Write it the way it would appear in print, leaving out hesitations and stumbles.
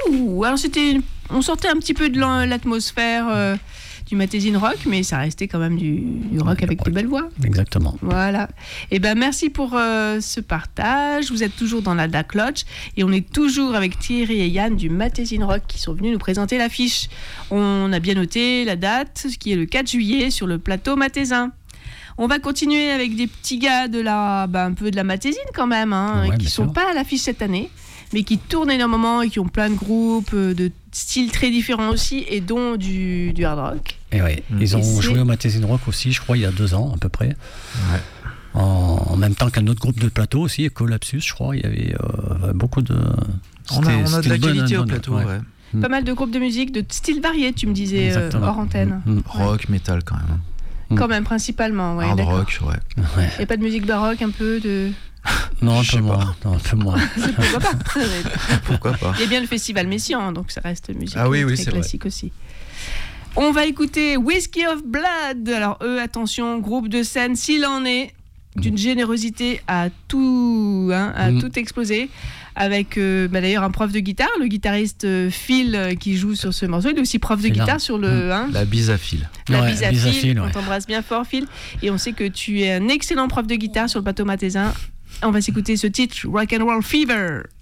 Alors on sortait un petit peu de l'atmosphère du Mathézine Rock, mais ça restait quand même du rock avec de belles voix. Exactement. Voilà. Et merci pour ce partage. Vous êtes toujours dans la DAC Lodge et on est toujours avec Thierry et Yann du Mathézine Rock qui sont venus nous présenter l'affiche. On a bien noté la date, qui est le 4 juillet sur le plateau mathézin. On va continuer avec des petits gars de un peu de la Mathézine quand même, qui ne sont pas à l'affiche cette année, mais qui tournent énormément et qui ont plein de groupes, de styles très différents aussi, et dont du hard rock. Et ouais, ils ont joué au Mathézine Rock aussi, je crois, il y a 2 ans à peu près. Ouais. En même temps qu'un autre groupe de plateau aussi, Collapsus, je crois, il y avait beaucoup de... On a de la qualité au plateau, ouais. Pas mal de groupes de musique, de styles variés, tu me disais, hors antenne. Rock, métal quand même. Quand même, principalement, ouais. Hard rock, ouais. Il n'y a pas de musique baroque, un peu de... Non, un peu moins. Pourquoi pas. Pourquoi pas. Il y a bien le festival Messiaen, donc ça reste musique très classique aussi. On va écouter Whiskey of Blood. Alors eux, attention, groupe de scène, s'il en est, d'une générosité à tout exploser. Avec d'ailleurs un prof de guitare, le guitariste Phil qui joue sur ce morceau. Il est aussi prof de guitare sur le... La bise à Phil. La bise à Phil, on t'embrasse bien fort Phil. Et on sait que tu es un excellent prof de guitare sur le plateau mathézin. On va s'écouter ce titre, Rock and Roll Fever.